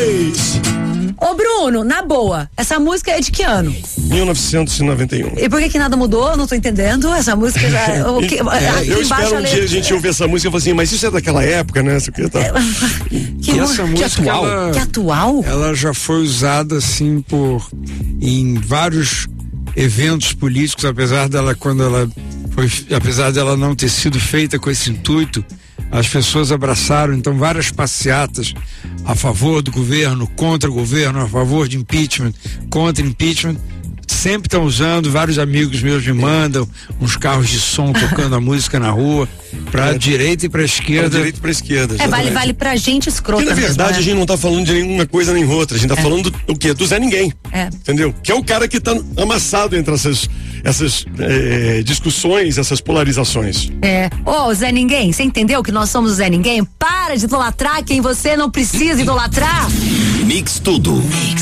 3. Ô Bruno, na boa, essa música é de que ano? 1991. E por que nada mudou? Eu não tô entendendo. Essa música já. Eu espero um dia a gente ouvir essa música e falar assim, mas isso é daquela época, né? Isso aqui tá... E essa música que atual? Ela já foi usada assim em vários eventos políticos, apesar dela não ter sido feita com esse intuito. As pessoas abraçaram, então, várias passeatas a favor do governo, contra o governo, a favor de impeachment, contra impeachment. Sempre estão usando, vários amigos meus me mandam uns carros de som tocando a música na rua, pra direita e pra esquerda. Pra direita e pra esquerda. Vale pra gente escrota. Que na verdade mesmo, né? A gente não tá falando de nenhuma coisa nem outra, a gente tá falando do quê? Do Zé Ninguém. Entendeu? Que é o cara que tá amassado entre essas discussões, essas polarizações. Ô, Zé Ninguém, você entendeu que nós somos o Zé Ninguém? Para de idolatrar quem você não precisa idolatrar. Mix Tudo.